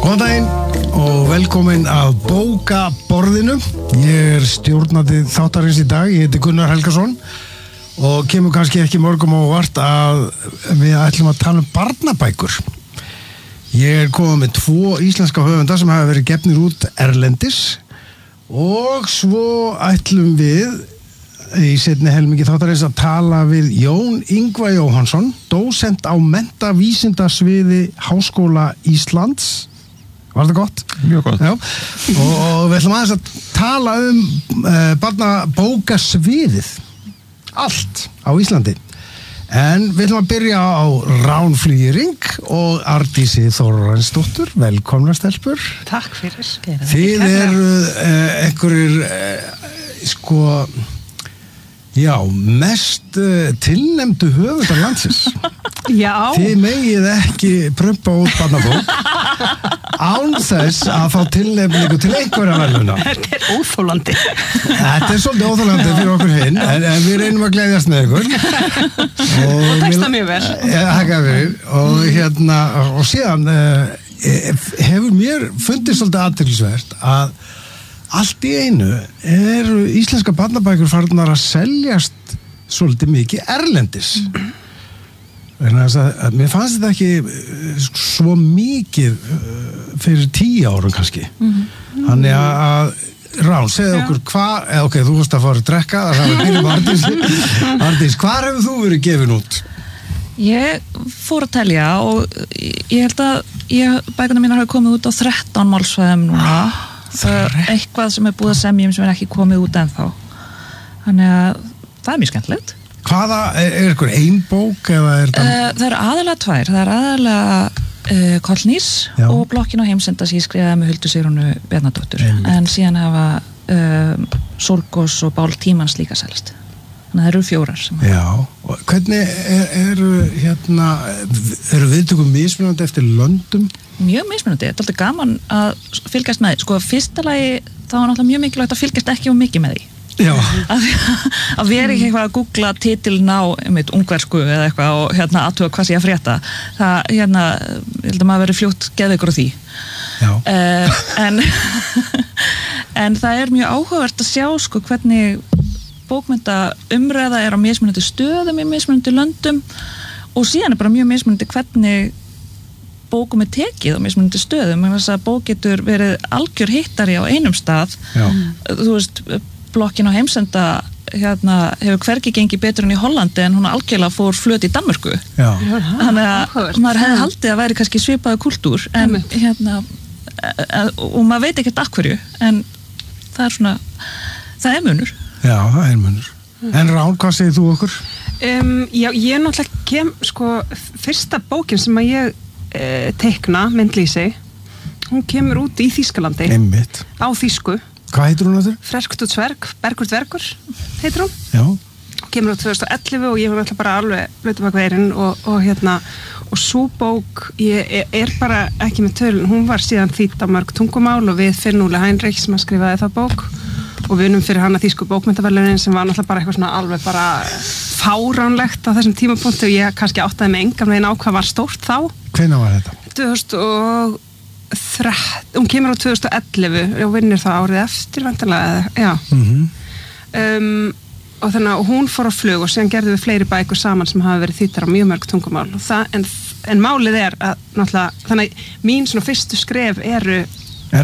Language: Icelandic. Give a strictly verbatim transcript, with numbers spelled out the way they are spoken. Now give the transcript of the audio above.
Góðan daginn og velkomin að bókaborðinu. Ég er stjórnandi þáttarins í dag, ég heiti Gunnar Helgason og kemur kannski ekki mörgum á óvart að við ætlum að tala um barnabækur. Ég er komið með tvo íslenska höfunda sem hafa verið gefnir út erlendis og svo ætlum við í seinni helmingi þáttarins að tala við Jón Ingva Jóhannsson, dósent á menntavísindasviði Háskóla Íslands. Var það gott? Mjög gott. Já. Og, og við ætlum aðeins að tala um uh, barnabókasviðið. Allt á Íslandi. En við ætlum að byrja á Ránflýring og Arndísi Þórarinsdóttur. Velkomna stelpur. Takk fyrir. Þið eru uh, einhverjir uh, sko já, mest uh, tilnefndu höfundar landsins. Já. Þið megið ekki prumpa út barnabók án þess að fá tilnefningu til einhverja verðlauna. Þetta er óþolandi. Þetta er svolítið óþolandi fyrir okkur hinn, en, en við reynum að gleðjast með ykkur. Og Þú tekst það mjög vel. Ja, þakka fyrir. Og hérna, og síðan uh, hefur mér fundist svolítið athyglisvert að allt í einu eru íslenska barnabækur farnar að seljast svolítið mikið erlendis. Að, að mér fannst þetta ekki svo mikið fyrir tíu árum kannski. Mm-hmm. Þannig að, að Rán, segðu okkur hvað, eða ok, þú varst að fara að drekka, það er að byrja með Arndís. Arndís, hvað hefur þú verið gefin út? Ég fór að telja og ég held að ég, bækurnar mínar hafa komið út á þrettán málsvæðum núna. Það er eitthvað sem er búið að semja sem er ekki komið út ennþá. Þannig að það er mjög skemmtilegt. Hvaða, er, er ykkur ein bók eða er það? Uh, það eru aðalega tvær, það er aðalega uh, Kollnís Já. Og Blokkin á heimsenda sem ég skrifaði með Huldu Sigrúnu Bjarnadóttur. En síðan hafa uh, Sorgos og Bál tímans líka selst. Þannig að það eru fjórar. Sem Já, og hvernig er, eru hérna, eru viðtökum mismunandi eftir löndum? Mjög mismunandi, þetta er alltaf gaman að fylgjast með því. Sko, fyrsta lagi þá er náttúrulega mjög mikilvægt að fylgjast ekki of mikið með því. Já. að, að vera ekki eitthvað að googla titilin á einmitt ungversku eða eitthvað og hérna aðtuga hvað sé að frétta það, hérna, ég held að maður veri fljótt geðveikur á því uh, en en það er mjög áhugavert að sjá sko hvernig bókmennta umræða er á mismunandi stöðum í mismunandi löndum og síðan er bara mjög mismunandi hvernig bókum er tekið á mismunandi stöðum þess að bók getur verið algjör hittari á einum stað Já. Þú veist Blokkin á heimsenda hérna, hefur hvergi gengið betur enn í Hollandi en hún algjörlega fór flöt í Danmörku. Já. Þannig að maður hefði haldið að væri kannski svipaði kultúr en hérna og maður veit ekkert af hverju en það er svona, það er munur. Já, það er munur. En Rán, hvað segir þú okkur? Um, já, ég náttúrulega kem, sko, fyrsta bókin sem að ég uh, teikna, myndlýsi, hún kemur út í Þýskalandi. Einmitt. Á þýsku. Hvað heitir hún þetta? Freskt og Zwerg, Bergur Dvergur heitir hún. Já. Kemur út tvö þúsund og ellefu og ég var alltaf bara alveg blötu bak veirinn og, og hérna og svo bók, ég er, er bara ekki með tölun, hún var síðan þýdd á mörg tungumál og við Finn Óli Heinrich sem að skrifaði það bók og við unum fyrir hana þýsku bókmenntaverðlaunin sem var náttúrulega bara eitthvað svona alveg bara fáránlegt á þessum tímapunkti og ég kannski áttaði mig engan veginn á hvað var stórt þá. Hvenær var þetta? tvö þúsund og þrettán, hún kemur á tvö þúsund og ellefu og vinnir það árið eftir vantanlega, já Mm-hmm. um, og þannig að hún fór á flug og síðan gerðum við fleiri bækur saman sem hafa verið þýddar á mjög mörg tungumál það, en, en málið er að náttúrulega, þannig að mín svona fyrstu skref eru